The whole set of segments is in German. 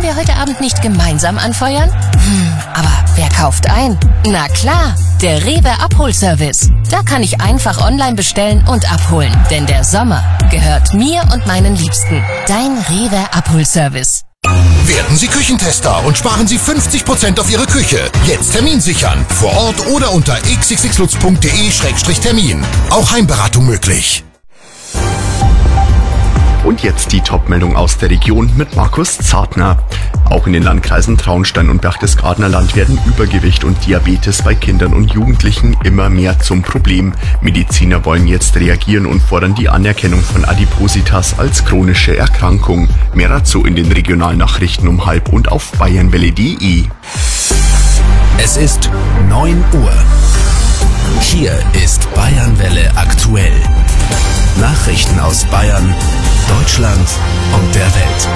wir heute Abend nicht gemeinsam anfeuern? Aber wer kauft ein? Na klar, der Rewe Abholservice. Da kann ich einfach online bestellen und abholen. Denn der Sommer gehört mir und meinen Liebsten. Dein Rewe Abholservice. Werden Sie Küchentester und sparen Sie 50% auf Ihre Küche. Jetzt Termin sichern. Vor Ort oder unter xxxlutz.de/termin. Auch Heimberatung möglich. Und jetzt die Top-Meldung aus der Region mit Markus Zartner. Auch in den Landkreisen Traunstein und Berchtesgadener Land werden Übergewicht und Diabetes bei Kindern und Jugendlichen immer mehr zum Problem. Mediziner wollen jetzt reagieren und fordern die Anerkennung von Adipositas als chronische Erkrankung. Mehr dazu in den Regionalnachrichten um 12:30 und auf bayernwelle.de. Es ist 9 Uhr. Hier ist Bayernwelle aktuell. Nachrichten aus Bayern, Deutschland und der Welt.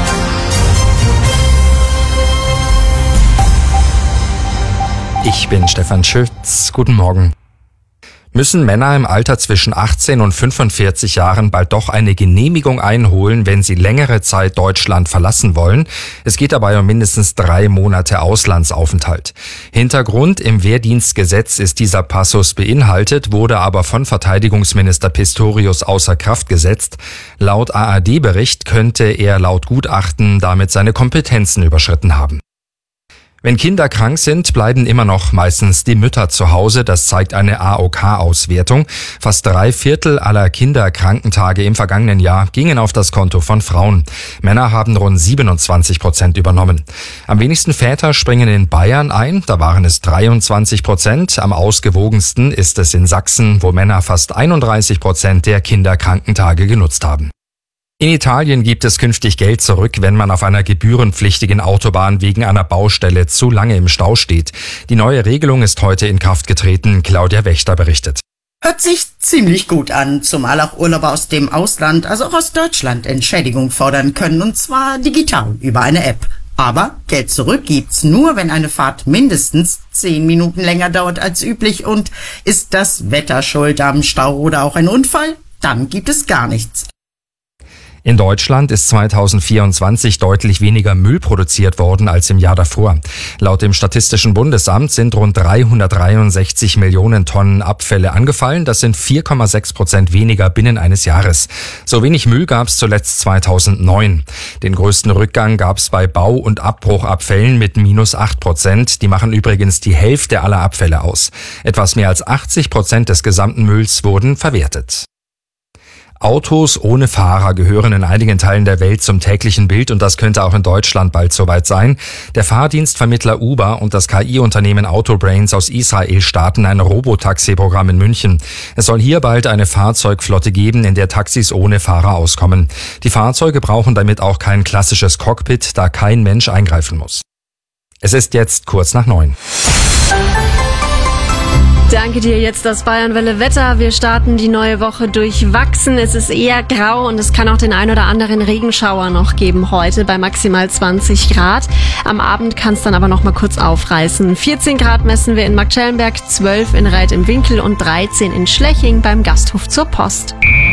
Ich bin Stefan Schütz. Guten Morgen. Müssen Männer im Alter zwischen 18 und 45 Jahren bald doch eine Genehmigung einholen, wenn sie längere Zeit Deutschland verlassen wollen? Es geht dabei um mindestens 3 Monate Auslandsaufenthalt. Hintergrund: im Wehrdienstgesetz ist dieser Passus beinhaltet, wurde aber von Verteidigungsminister Pistorius außer Kraft gesetzt. Laut ARD-Bericht könnte er laut Gutachten damit seine Kompetenzen überschritten haben. Wenn Kinder krank sind, bleiben immer noch meistens die Mütter zu Hause. Das zeigt eine AOK-Auswertung. Fast 3/4 aller Kinderkrankentage im vergangenen Jahr gingen auf das Konto von Frauen. Männer haben rund 27% übernommen. Am wenigsten Väter springen in Bayern ein. Da waren es 23%. Am ausgewogensten ist es in Sachsen, wo Männer fast 31% der Kinderkrankentage genutzt haben. In Italien gibt es künftig Geld zurück, wenn man auf einer gebührenpflichtigen Autobahn wegen einer Baustelle zu lange im Stau steht. Die neue Regelung ist heute in Kraft getreten. Claudia Wächter berichtet. Hört sich ziemlich gut an, zumal auch Urlauber aus dem Ausland, also auch aus Deutschland, Entschädigung fordern können, und zwar digital über eine App. Aber Geld zurück gibt's nur, wenn eine Fahrt mindestens 10 Minuten länger dauert als üblich. Und ist das Wetter schuld am Stau oder auch ein Unfall? Dann gibt es gar nichts. In Deutschland ist 2024 deutlich weniger Müll produziert worden als im Jahr davor. Laut dem Statistischen Bundesamt sind rund 363 Millionen Tonnen Abfälle angefallen. Das sind 4,6% weniger binnen eines Jahres. So wenig Müll gab es zuletzt 2009. Den größten Rückgang gab es bei Bau- und Abbruchabfällen mit -8%. Die machen übrigens die Hälfte aller Abfälle aus. Etwas mehr als 80% des gesamten Mülls wurden verwertet. Autos ohne Fahrer gehören in einigen Teilen der Welt zum täglichen Bild, und das könnte auch in Deutschland bald soweit sein. Der Fahrdienstvermittler Uber und das KI-Unternehmen Autobrains aus Israel starten ein Robotaxi-Programm in München. Es soll hier bald eine Fahrzeugflotte geben, in der Taxis ohne Fahrer auskommen. Die Fahrzeuge brauchen damit auch kein klassisches Cockpit, da kein Mensch eingreifen muss. Es ist jetzt kurz nach 9. Danke dir, jetzt das Bayernwelle Wetter. Wir starten die neue Woche durchwachsen. Es ist eher grau und es kann auch den ein oder anderen Regenschauer noch geben heute bei maximal 20 Grad. Am Abend kann es dann aber noch mal kurz aufreißen. 14 Grad messen wir in Marktschellenberg, 12 in Reit im Winkel und 13 in Schleching beim Gasthof zur Post.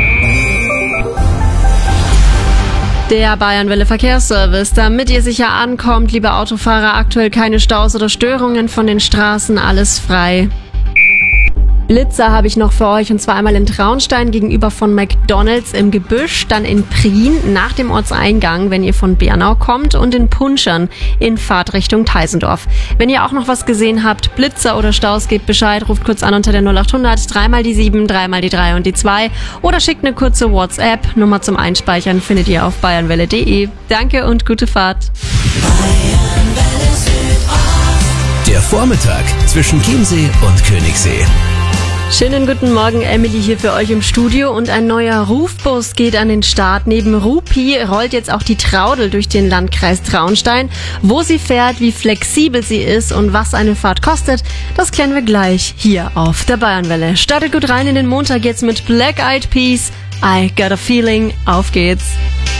Der Bayernwelle Verkehrsservice. Damit ihr sicher ankommt, liebe Autofahrer, aktuell keine Staus oder Störungen von den Straßen, alles frei. Blitzer habe ich noch für euch, und zwar einmal in Traunstein gegenüber von McDonald's im Gebüsch, dann in Prien nach dem Ortseingang, wenn ihr von Bernau kommt, und in Punschern in Fahrtrichtung Teisendorf. Wenn ihr auch noch was gesehen habt, Blitzer oder Staus, gebt Bescheid, ruft kurz an unter der 0800 3 mal die 7, 3 mal die 3 und die 2 oder schickt eine kurze WhatsApp. Nummer zum Einspeichern findet ihr auf bayernwelle.de. Danke und gute Fahrt. Der Vormittag zwischen Chiemsee und Königssee. Schönen guten Morgen, Emily hier für euch im Studio, und ein neuer Rufbus geht an den Start. Neben Rupi rollt jetzt auch die Traudel durch den Landkreis Traunstein. Wo sie fährt, wie flexibel sie ist und was eine Fahrt kostet, das klären wir gleich hier auf der Bayernwelle. Startet gut rein in den Montag jetzt mit Black Eyed Peas. I Got a Feeling. Auf geht's.